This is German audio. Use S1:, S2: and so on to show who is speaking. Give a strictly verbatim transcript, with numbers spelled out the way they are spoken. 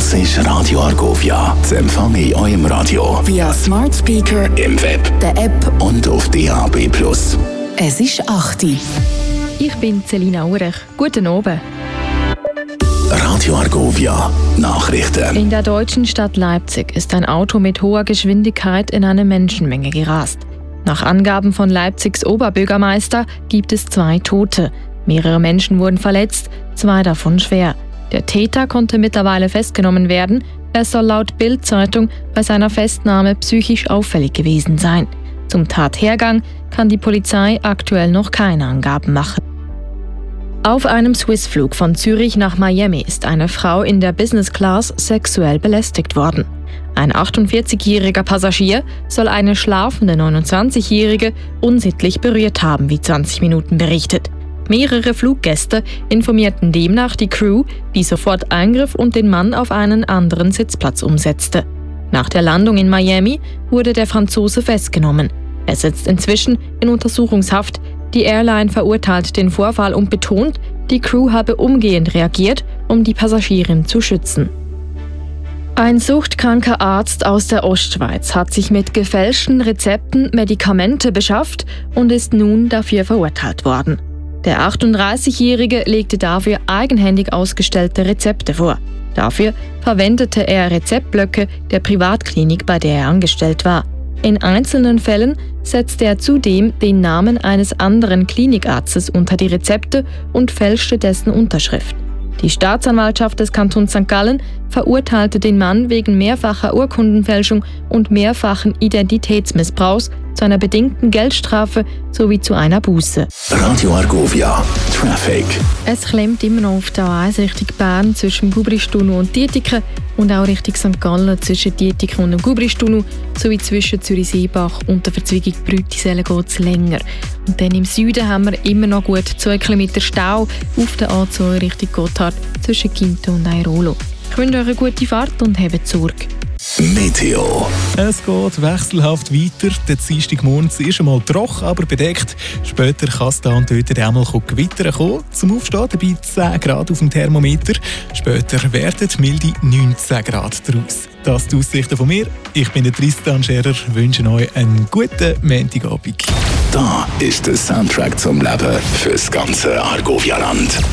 S1: Das ist Radio Argovia. Das empfange ich in eurem Radio.
S2: Via Smart Speaker,
S1: im Web,
S2: der App
S1: und auf D A B plus.
S2: Es ist acht Uhr.
S3: Ich bin Selina Urech. Guten Abend.
S1: Radio Argovia. Nachrichten.
S3: In der deutschen Stadt Leipzig ist ein Auto mit hoher Geschwindigkeit in eine Menschenmenge gerast. Nach Angaben von Leipzigs Oberbürgermeister gibt es zwei Tote. Mehrere Menschen wurden verletzt, zwei davon schwer. Der Täter konnte mittlerweile festgenommen werden. Er soll laut Bild-Zeitung bei seiner Festnahme psychisch auffällig gewesen sein. Zum Tathergang kann die Polizei aktuell noch keine Angaben machen. Auf einem Swissflug von Zürich nach Miami ist eine Frau in der Business Class sexuell belästigt worden. Ein achtundvierzigjähriger Passagier soll eine schlafende neunundzwanzigjährige unsittlich berührt haben, wie zwanzig Minuten berichtet. Mehrere Fluggäste informierten demnach die Crew, die sofort eingriff und den Mann auf einen anderen Sitzplatz umsetzte. Nach der Landung in Miami wurde der Franzose festgenommen. Er sitzt inzwischen in Untersuchungshaft. Die Airline verurteilt den Vorfall und betont, die Crew habe umgehend reagiert, um die Passagierin zu schützen. Ein suchtkranker Arzt aus der Ostschweiz hat sich mit gefälschten Rezepten Medikamente beschafft und ist nun dafür verurteilt worden. Der achtunddreißigjährige legte dafür eigenhändig ausgestellte Rezepte vor. Dafür verwendete er Rezeptblöcke der Privatklinik, bei der er angestellt war. In einzelnen Fällen setzte er zudem den Namen eines anderen Klinikarztes unter die Rezepte und fälschte dessen Unterschrift. Die Staatsanwaltschaft des Kantons Sankt Gallen verurteilte den Mann wegen mehrfacher Urkundenfälschung und mehrfachen Identitätsmissbrauchs zu einer bedingten Geldstrafe sowie zu einer Buße.
S1: Radio Argovia. Traffic.
S3: Es klemmt immer noch auf der A eins Richtung Bern zwischen Gubristunnel und Dietiken und auch Richtung Sankt Gallen zwischen Dietiken und dem Gubristunnel sowie zwischen Zürich-Seebach und der Verzweigung Brütisellen geht es länger. Und dann im Süden haben wir immer noch gut zwei Kilometer Stau auf der A zwei Richtung Gotthard zwischen Ginto und Airolo. Ich wünsche euch eine gute Fahrt und habt Sorge.
S1: Meteo.
S4: Es geht wechselhaft weiter. Der Dienstagmorgen ist einmal trocken, aber bedeckt. Später kann es da und dort einmal Gewitter kommen. Zum Aufstehen dabei zehn Grad auf dem Thermometer. Später werden milde neunzehn Grad daraus. Das die Aussichten von mir. Ich bin der Tristan Scherer, wünsche euch einen guten Montagabend.
S1: Da ist der Soundtrack zum Leben fürs ganze Argovia-Land.